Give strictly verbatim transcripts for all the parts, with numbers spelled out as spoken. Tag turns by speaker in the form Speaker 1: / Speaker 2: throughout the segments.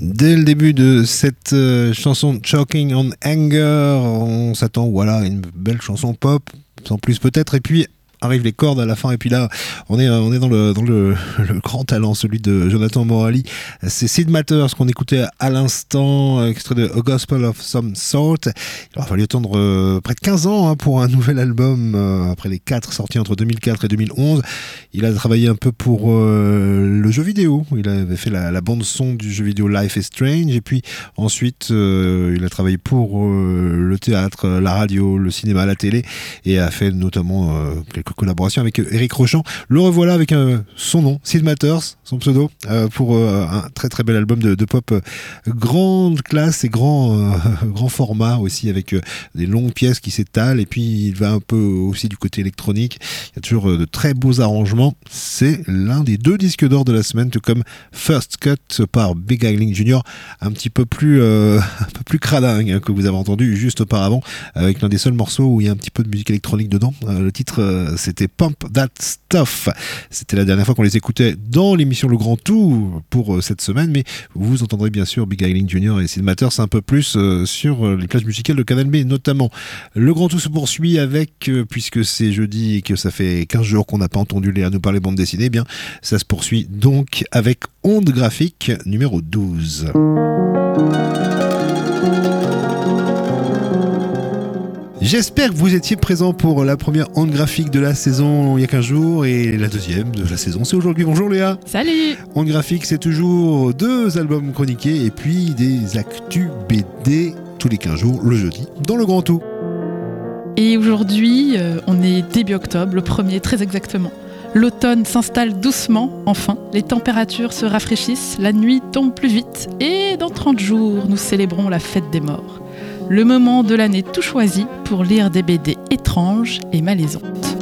Speaker 1: Dès le début de cette euh, chanson Choking on Anger, on s'attend voilà, à une belle chanson pop, sans plus peut-être, et puis arrivent les cordes à la fin, et puis là on est, on est dans, le, dans le, le grand talent, celui de Jonathan Morali. C'est Sid Matters qu'on écoutait à l'instant, extrait de A Gospel of Some Sort. Il aura fallu attendre euh, près de quinze ans hein, pour un nouvel album, euh, après les quatre sortis entre deux mille quatre et deux mille onze. Il a travaillé un peu pour euh, le jeu vidéo, il avait fait la, la bande son du jeu vidéo Life is Strange, et puis ensuite euh, il a travaillé pour euh, le théâtre, la radio, le cinéma, la télé, et a fait notamment euh, quelques collaboration avec Eric Rochant. Le revoilà avec euh, son nom, Sid Matters, son pseudo, euh, pour euh, un très très bel album de, de pop euh, grande classe et grand, euh, grand format aussi, avec euh, des longues pièces qui s'étalent, et puis il va un peu aussi du côté électronique. Il y a toujours euh, de très beaux arrangements. C'est l'un des deux disques d'or de la semaine, tout comme First Cut par Big Eiling junior, un petit peu plus, euh, un peu plus cradingue hein, que vous avez entendu juste auparavant, avec l'un des seuls morceaux où il y a un petit peu de musique électronique dedans. Euh, le titre euh, c'était Pump That Stuff. C'était la dernière fois qu'on les écoutait dans l'émission Le Grand Tout pour euh, cette semaine, mais vous entendrez bien sûr Big Eiling junior et Sid Matters un peu plus euh, sur euh, les plages musicales de Canal B notamment. Le Grand Tout se poursuit avec, euh, puisque c'est jeudi et que ça fait quinze jours qu'on n'a pas entendu Léa nous parler bande dessinée, eh bien ça se poursuit donc avec Onde Graphique numéro douze. J'espère que vous étiez présents pour la première onde graphique de la saison il y a quinze jours, et la deuxième de la saison c'est aujourd'hui. Bonjour Léa.
Speaker 2: Salut.
Speaker 1: Onde graphique, c'est toujours deux albums chroniqués et puis des actus B D tous les quinze jours le jeudi dans le Grand Tout.
Speaker 2: Et aujourd'hui, euh, on est début octobre, le premier très exactement. L'automne s'installe doucement, enfin. Les températures se rafraîchissent, la nuit tombe plus vite, et dans trente jours, nous célébrons la fête des morts. Le moment de l'année tout choisi pour lire des B D étranges et malaisantes.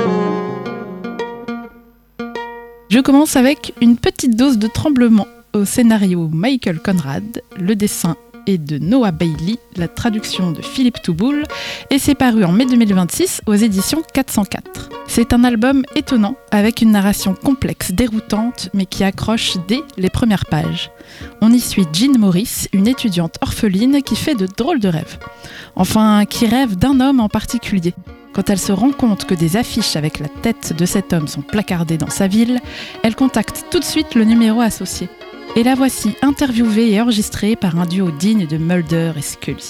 Speaker 2: Je commence avec une petite dose de tremblement. Au scénario Michael Conrad, le dessin est de Noah Bailey, la traduction de Philippe Touboul, et c'est paru en mai deux mille vingt-six aux éditions quatre cent quatre. C'est un album étonnant, avec une narration complexe, déroutante, mais qui accroche dès les premières pages. On y suit Jean Morris, une étudiante orpheline qui fait de drôles de rêves. Enfin, qui rêve d'un homme en particulier. Quand elle se rend compte que des affiches avec la tête de cet homme sont placardées dans sa ville, elle contacte tout de suite le numéro associé. Et la voici interviewée et enregistrée par un duo digne de Mulder et Scully.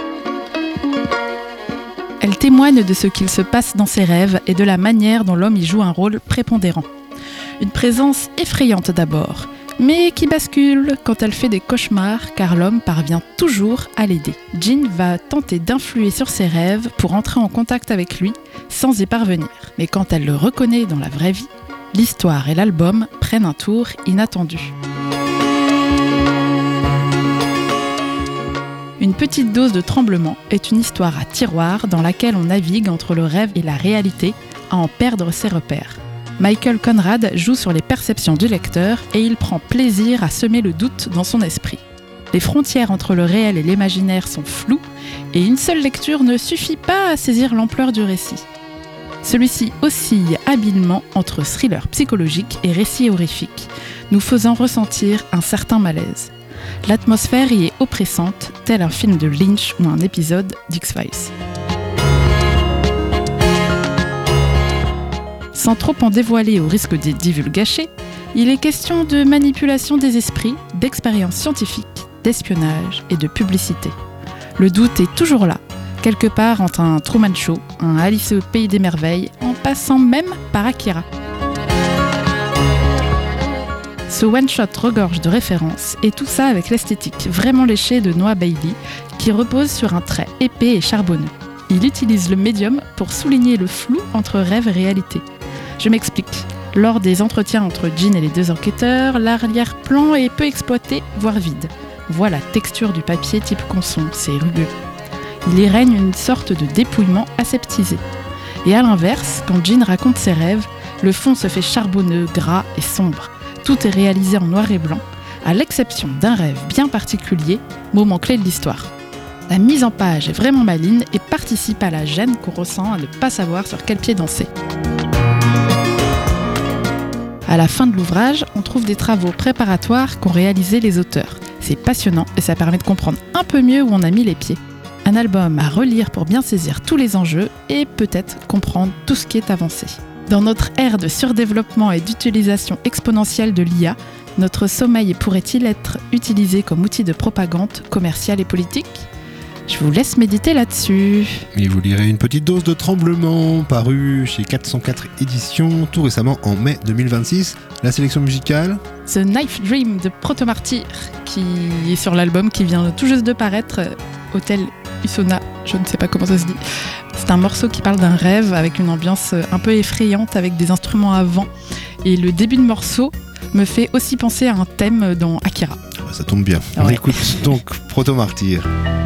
Speaker 2: Elle témoigne de ce qu'il se passe dans ses rêves et de la manière dont l'homme y joue un rôle prépondérant. Une présence effrayante d'abord, mais qui bascule quand elle fait des cauchemars car l'homme parvient toujours à l'aider. Jean va tenter d'influer sur ses rêves pour entrer en contact avec lui sans y parvenir. Mais quand elle le reconnaît dans la vraie vie, l'histoire et l'album prennent un tour inattendu. Une petite dose de tremblement est une histoire à tiroir dans laquelle on navigue entre le rêve et la réalité à en perdre ses repères. Michael Conrad joue sur les perceptions du lecteur et il prend plaisir à semer le doute dans son esprit. Les frontières entre le réel et l'imaginaire sont floues et une seule lecture ne suffit pas à saisir l'ampleur du récit. Celui-ci oscille habilement entre thriller psychologique et récit horrifique, nous faisant ressentir un certain malaise. L'atmosphère y est oppressante, tel un film de Lynch ou un épisode d'X-Files. Sans trop en dévoiler au risque des divulgachés, il est question de manipulation des esprits, d'expériences scientifiques, d'espionnage et de publicité. Le doute est toujours là, quelque part entre un Truman Show, un Alice au Pays des Merveilles, en passant même par Akira. Ce one-shot regorge de références, et tout ça avec l'esthétique vraiment léchée de Noah Bailey, qui repose sur un trait épais et charbonneux. Il utilise le médium pour souligner le flou entre rêve et réalité. Je m'explique. Lors des entretiens entre Jean et les deux enquêteurs, l'arrière-plan est peu exploité, voire vide. Voit la texture du papier type Conson, c'est rugueux. Il y règne une sorte de dépouillement aseptisé. Et à l'inverse, quand Jean raconte ses rêves, le fond se fait charbonneux, gras et sombre. Tout est réalisé en noir et blanc, à l'exception d'un rêve bien particulier, moment clé de l'histoire. La mise en page est vraiment maligne et participe à la gêne qu'on ressent à ne pas savoir sur quel pied danser. À la fin de l'ouvrage, on trouve des travaux préparatoires qu'ont réalisés les auteurs. C'est passionnant et ça permet de comprendre un peu mieux où on a mis les pieds. Un album à relire pour bien saisir tous les enjeux et peut-être comprendre tout ce qui est avancé. Dans notre ère de surdéveloppement et d'utilisation exponentielle de l'I A, notre sommeil pourrait-il être utilisé comme outil de propagande commerciale et politique ? Je vous laisse méditer là-dessus.
Speaker 1: Et vous lirez Une petite dose de tremblement, paru chez quatre cent quatre éditions, tout récemment en mai deux mille vingt-six. La sélection musicale
Speaker 2: The Knife Dream de Proto-Martyr, qui est sur l'album qui vient tout juste de paraître, Hôtel Usona, je ne sais pas comment ça se dit. C'est un morceau qui parle d'un rêve avec une ambiance un peu effrayante avec des instruments à vent. Et le début de morceau me fait aussi penser à un thème dans Akira.
Speaker 1: Ça tombe bien. On
Speaker 2: ouais.
Speaker 1: écoute donc Proto-Martyr.